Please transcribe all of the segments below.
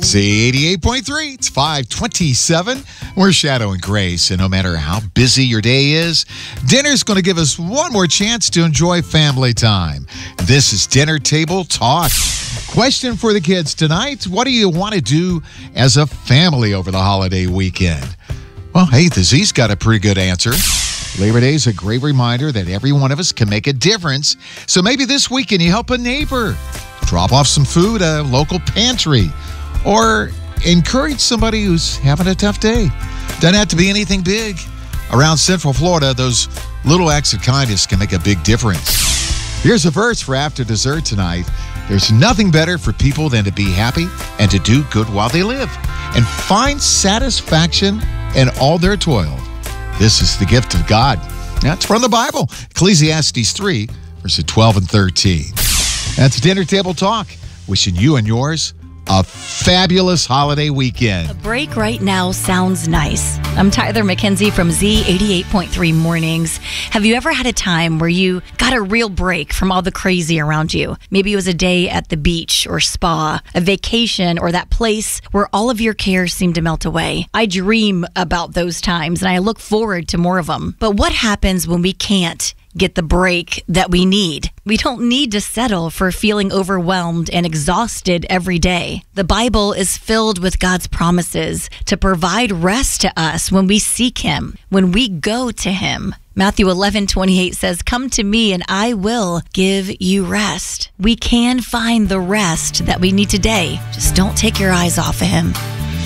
Z88.3, it's 527. We're Shadow and Grace, and no matter how busy your day is, dinner's going to give us one more chance to enjoy family time. This is Dinner Table Talk. Question for the kids tonight: what do you want to do as a family over the holiday weekend? Well, hey, the Z's got a pretty good answer. Labor Day is a great reminder that every one of us can make a difference. So maybe this weekend you help a neighbor, drop off some food at a local pantry, or encourage somebody who's having a tough day. Doesn't have to be anything big. Around Central Florida, those little acts of kindness can make a big difference. Here's a verse for after dessert tonight. There's nothing better for people than to be happy and to do good while they live and find satisfaction in all their toil. This is the gift of God. That's from the Bible. Ecclesiastes 3, verses 12 and 13. That's Dinner Table Talk. Wishing you and yours a fabulous holiday weekend. A break right now sounds nice. I'm Tyler McKenzie from Z88.3 Mornings. Have you ever had a time where you got a real break from all the crazy around you? Maybe it was a day at the beach or spa, a vacation, or that place where all of your cares seem to melt away. I dream about those times and I look forward to more of them. But what happens when we can't get the break that we need? We don't need to settle for feeling overwhelmed and exhausted every day. The Bible is filled with God's promises to provide rest to us when we seek Him, when we go to Him. Matthew 11:28 says, "Come to me and I will give you rest." We can find the rest that we need today. Just don't take your eyes off of Him.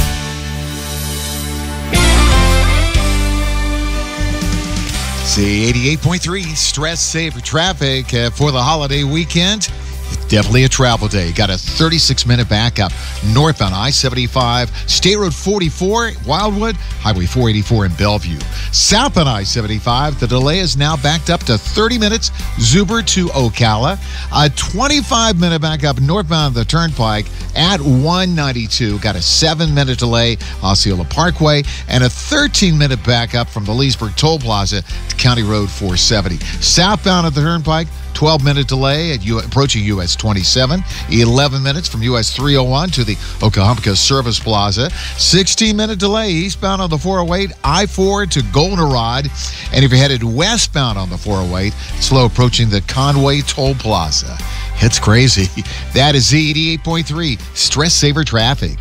Z88.3, stress saver traffic for the holiday weekend. It's definitely a travel day. Got a 36-minute backup northbound I-75, State Road 44, Wildwood, Highway 484 in Bellevue. Southbound I-75, the delay is now backed up to 30 minutes, Zuber to Ocala. A 25-minute backup northbound the Turnpike at 192. Got a 7-minute delay, Osceola Parkway, and a 13-minute backup from the Leesburg Toll Plaza to County Road 470. Southbound at the Turnpike, 12-minute delay at approaching US 27, 11 minutes from US 301 to the Okahumpka Service Plaza, 16-minute delay eastbound on the 408, I-4 to Goldenrod, and if you're headed westbound on the 408, slow approaching the Conway Toll Plaza. It's crazy. That is Z88.3, stress saver traffic.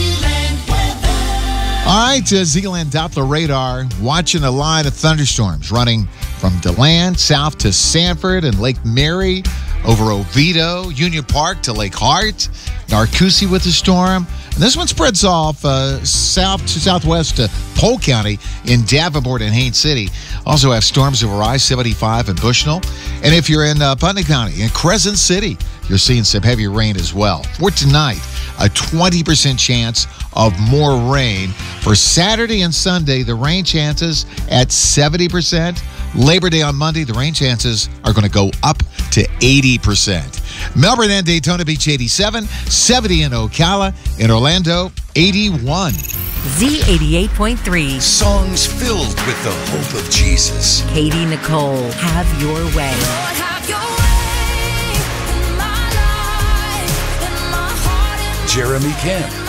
All right, Zealand Doppler radar, watching a line of thunderstorms running from DeLand south to Sanford and Lake Mary, over Oviedo, Union Park to Lake Hart, Narcoossee with the storm. And this one spreads off south to southwest to Polk County in Davenport and Haines City. Also have storms over I-75 and Bushnell. And if you're in Putnam County, in Crescent City, you're seeing some heavy rain as well. For tonight, a 20% chance of more rain. For Saturday and Sunday, the rain chances at 70%. Labor Day on Monday, the rain chances are going to go up to 80%. Melbourne and Daytona Beach, 87. 70 in Ocala. In Orlando, 81. Z88.3. Songs filled with the hope of Jesus. Katie Nicole, Have Your Way. Lord, have your way in my life, in my heart, in Jeremy Camp.